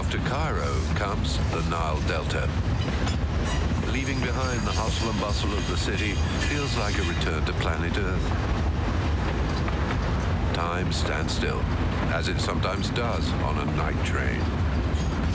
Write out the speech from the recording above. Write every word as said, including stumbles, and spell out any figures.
After Cairo comes the Nile Delta. Leaving behind the hustle and bustle of the city feels like a return to planet Earth. Time stands still, as it sometimes does on a night train.